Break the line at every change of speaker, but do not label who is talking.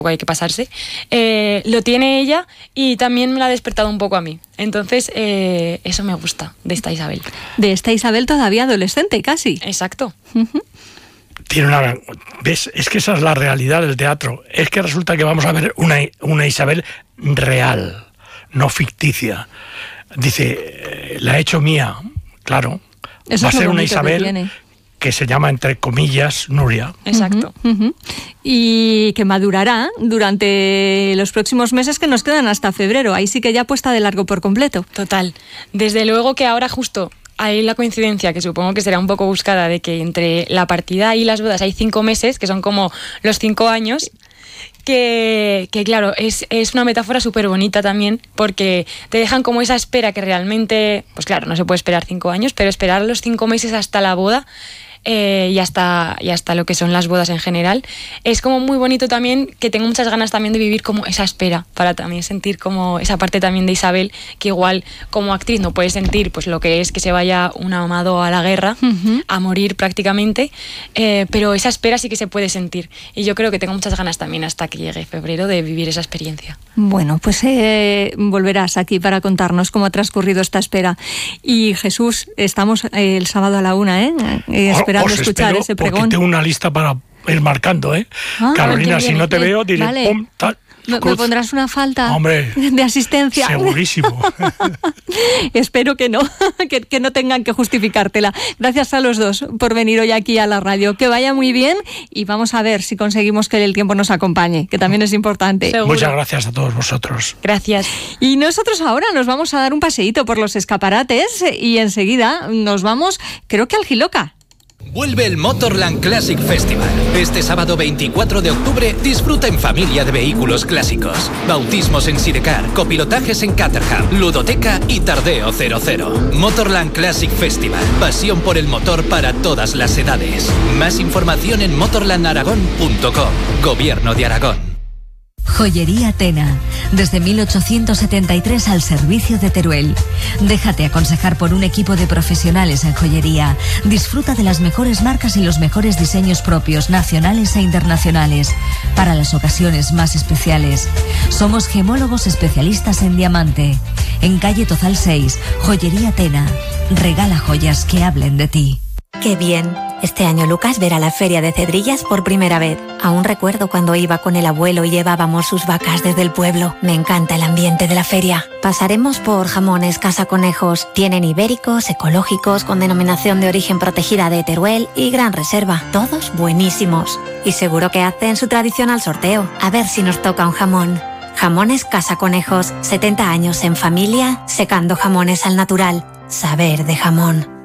hay que pasarse, lo tiene ella y también me lo ha despertado un poco a mí. Entonces, eso me gusta de esta Isabel.
De esta Isabel todavía adolescente, casi.
Exacto.
¿Ves? Es que esa es la realidad del teatro. Es que resulta que vamos a ver una Isabel real, no ficticia. Dice, la he hecho mía, claro.
Eso
va a
es
ser
lo
una
bonito
Isabel que se llama, entre comillas, Nuria.
Exacto.
Y que madurará durante los próximos meses que nos quedan hasta febrero. Ahí sí que ya puesta de largo por completo.
Total. Desde luego que ahora justo hay la coincidencia, que supongo que será un poco buscada, de que entre la partida y las bodas hay 5 meses, que son como los 5 años, que claro, es una metáfora súper bonita también, porque te dejan como esa espera que realmente, pues claro, no se puede esperar 5 años, pero esperar los 5 meses hasta la boda, y hasta lo que son las bodas en general, es como muy bonito también, que tengo muchas ganas también de vivir como esa espera, para también sentir como esa parte también de Isabel, que igual como actriz no puede sentir pues lo que es que se vaya un amado a la guerra, a morir prácticamente, pero esa espera sí que se puede sentir, y yo creo que tengo muchas ganas también hasta que llegue febrero de vivir esa experiencia.
Bueno, pues volverás aquí para contarnos cómo ha transcurrido esta espera. Y Jesús, estamos el sábado a la 1, esperando escuchar ese pregón.
Porque tengo una lista para ir marcando, Carolina, si no te veo, diré
vale.
pum, tal.
¿Me pondrás una falta de asistencia?
Segurísimo.
Espero que no, que no tengan que justificártela. Gracias a los dos por venir hoy aquí a la radio. Que vaya muy bien y vamos a ver si conseguimos que el tiempo nos acompañe, que también es importante.
Seguro.
Muchas gracias a todos vosotros.
Gracias.
Y nosotros ahora nos vamos a dar un paseíto por los escaparates y enseguida nos vamos, creo que al Jiloca.
Vuelve el Motorland Classic Festival. Este sábado 24 de octubre disfruta en familia de vehículos clásicos. Bautismos en Sidecar, copilotajes en Caterham, ludoteca y tardeo 00. Motorland Classic Festival. Pasión por el motor para todas las edades. Más información en motorlandaragón.com. Gobierno de Aragón.
Joyería Tena, desde 1873 al servicio de Teruel. Déjate aconsejar por un equipo de profesionales en joyería. Disfruta de las mejores marcas y los mejores diseños propios, nacionales e internacionales, para las ocasiones más especiales. Somos gemólogos especialistas en diamante. En calle Tozal 6, Joyería Tena. Regala joyas que hablen de ti.
¡Qué bien! Este año Lucas verá la feria de Cedrillas por primera vez. Aún recuerdo cuando iba con el abuelo y llevábamos sus vacas desde el pueblo. Me encanta el ambiente de la feria. Pasaremos por Jamones Casa Conejos. Tienen ibéricos, ecológicos, con denominación de origen protegida de Teruel y Gran Reserva. Todos buenísimos. Y seguro que hacen su tradicional sorteo. A ver si nos toca un jamón. Jamones Casa Conejos. 70 años en familia, secando jamones al natural. Saber de jamón.